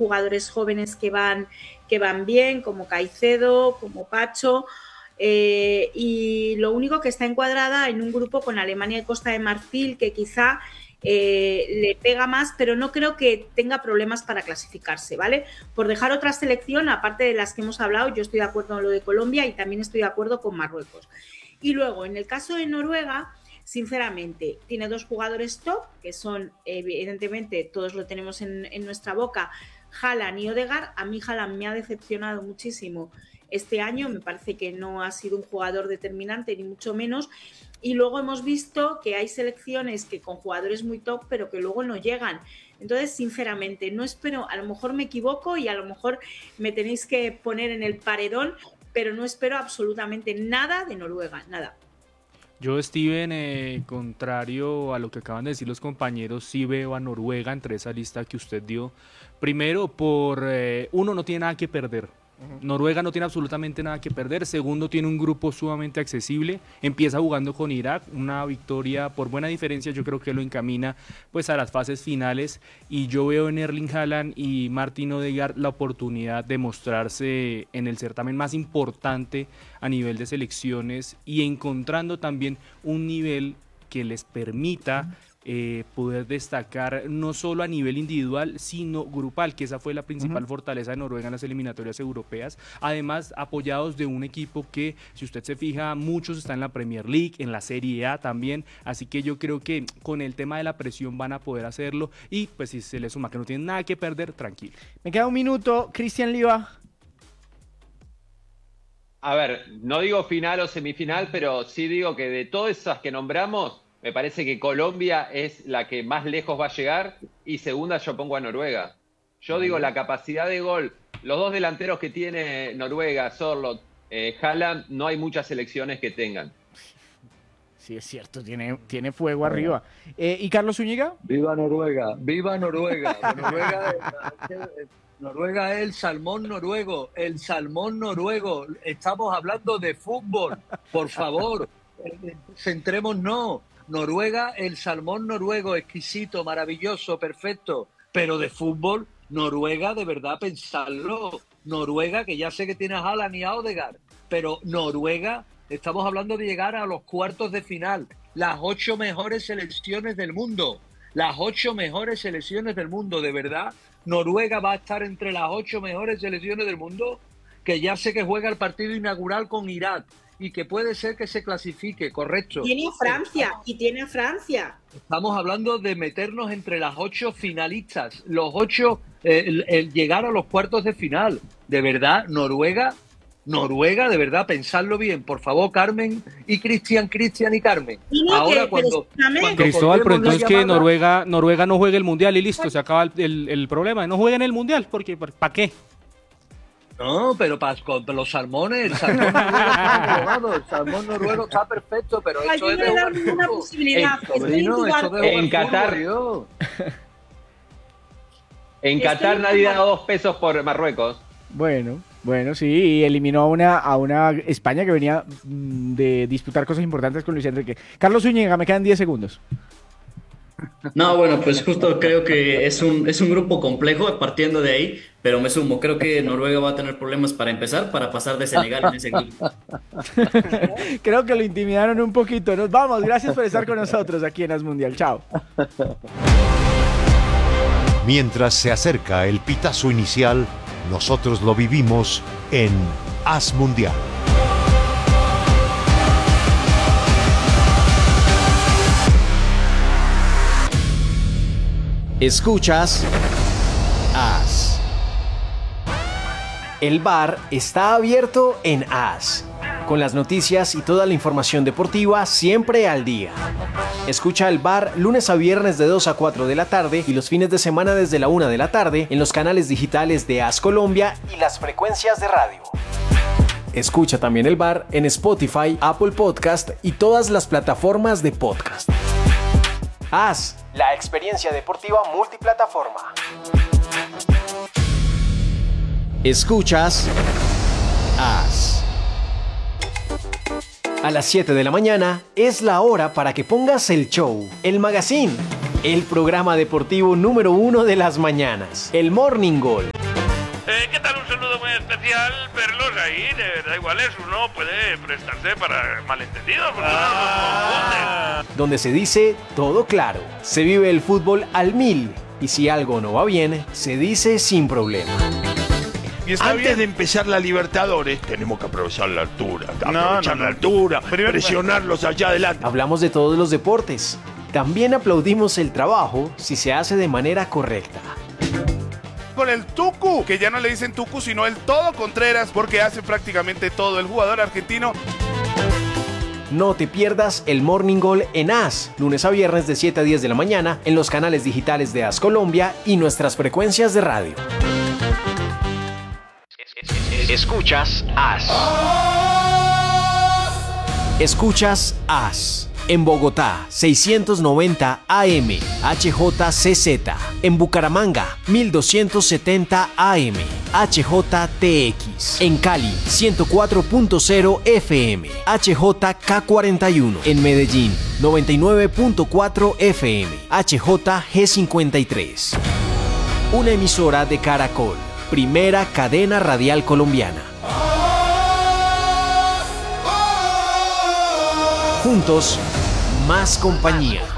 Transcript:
jugadores jóvenes que van bien, como Caicedo, como Pacho, y lo único que está encuadrada en un grupo con Alemania y Costa de Marfil, que quizá le pega más, pero no creo que tenga problemas para clasificarse, ¿vale? Por dejar otra selección, aparte de las que hemos hablado, yo estoy de acuerdo en lo de Colombia y también estoy de acuerdo con Marruecos. Y luego, en el caso de Noruega, sinceramente, tiene 2 jugadores top, que son, evidentemente, todos lo tenemos en nuestra boca, Haaland y Ødegaard. A mí Haaland me ha decepcionado muchísimo este año, me parece que no ha sido un jugador determinante, ni mucho menos. Y luego hemos visto que hay selecciones que con jugadores muy top, pero que luego no llegan. Entonces, sinceramente, no espero, a lo mejor me equivoco y a lo mejor me tenéis que poner en el paredón, pero no espero absolutamente nada de Noruega, nada. Yo, Steven, contrario a lo que acaban de decir los compañeros, sí veo a Noruega entre esa lista que usted dio. Primero, uno, no tiene nada que perder. Noruega no tiene absolutamente nada que perder. Segundo, tiene un grupo sumamente accesible. Empieza jugando con Irak, una victoria por buena diferencia, yo creo que lo encamina pues a las fases finales, y yo veo en Erling Haaland y Martin Ødegaard la oportunidad de mostrarse en el certamen más importante a nivel de selecciones y encontrando también un nivel que les permita poder destacar no solo a nivel individual sino grupal, que esa fue la principal fortaleza de Noruega en las eliminatorias europeas, además apoyados de un equipo que, si usted se fija, muchos están en la Premier League, en la Serie A también, así que yo creo que con el tema de la presión van a poder hacerlo, y pues si se le suma que no tienen nada que perder, tranquilo. Me queda un minuto, Cristian Liva. A ver, no digo final o semifinal, pero sí digo que de todas esas que nombramos, me parece que Colombia es la que más lejos va a llegar, y segunda yo pongo a Noruega. Yo digo la capacidad de gol, los 2 delanteros que tiene Noruega, Sørloth, Haaland, no hay muchas selecciones que tengan. Sí, es cierto, tiene fuego arriba. ¿Y Carlos Zúñiga? ¡Viva Noruega! ¡Viva Noruega! Noruega es el salmón noruego, el salmón noruego. Estamos hablando de fútbol, por favor, centrémonos. Noruega, el salmón noruego, exquisito, maravilloso, perfecto, pero de fútbol, Noruega, de verdad, pensarlo. Noruega, que ya sé que tiene a Haaland y a Ødegaard, pero Noruega, estamos hablando de llegar a los cuartos de final, las 8 mejores selecciones del mundo, las 8 mejores selecciones del mundo, de verdad, Noruega va a estar entre las 8 mejores selecciones del mundo, que ya sé que juega el partido inaugural con Irak, y que puede ser que se clasifique, correcto. Tiene a Francia. Estamos hablando de meternos entre las 8 finalistas, los 8, el llegar a los cuartos de final. De verdad, Noruega, de verdad, pensadlo bien. Por favor, Carmen y Cristian y Carmen. Ahora cuando Cristóbal, pero entonces que Noruega no juegue el Mundial y listo, se acaba el problema. No jueguen el Mundial, porque ¿para qué? No, pero con los salmones, el salmón noruego está perfecto, pero esto es de una posibilidad. En Qatar, Qatar nadie da 2 pesos por Marruecos. Bueno, sí, y eliminó a una España que venía de disputar cosas importantes con Luis Enrique. Carlos Zúñiga, me quedan 10 segundos. No, bueno, pues justo creo que es un grupo complejo partiendo de ahí, pero me sumo, creo que Noruega va a tener problemas para empezar, para pasar de Senegal en ese grupo. Creo que lo intimidaron un poquito. Nos vamos, gracias por estar con nosotros aquí en As Mundial. Chao. Mientras se acerca el pitazo inicial, nosotros lo vivimos en As Mundial. Escuchas As. El bar está abierto en As, con las noticias y toda la información deportiva siempre al día. Escucha el bar lunes a viernes de 2 a 4 de la tarde y los fines de semana desde la 1 de la tarde en los canales digitales de As Colombia y las frecuencias de radio. Escucha también el bar en Spotify, Apple Podcast y todas las plataformas de podcast. As, la experiencia deportiva multiplataforma. Escuchas As. A las 7 de la mañana es la hora para que pongas el show, el magazine, el programa deportivo número 1 de las mañanas, el Morning Goal. ¿Qué tal? Un saludo muy especial, verlos ahí, de verdad igual es, uno puede prestarse para malentendidos, porque uno no confunde. Donde se dice todo claro, se vive el fútbol al 1000 y si algo no va bien, se dice sin problema. Antes de empezar la Libertadores, tenemos que aprovechar la altura, la altura, presionarlos allá adelante. Hablamos de todos los deportes. También aplaudimos el trabajo si se hace de manera correcta. Con el Tucu, que ya no le dicen Tucu, sino el Todo Contreras, porque hace prácticamente todo el jugador argentino. No te pierdas el Morning Goal en AS, lunes a viernes de 7 a 10 de la mañana, en los canales digitales de AS Colombia y nuestras frecuencias de radio. Escuchas AS. Escuchas AS. En Bogotá, 690 AM, HJCZ. En Bucaramanga, 1270 AM, HJTX. En Cali, 104.0 FM, HJK41. En Medellín, 99.4 FM, HJG53. Una emisora de Caracol, primera cadena radial colombiana. Juntos, más compañía.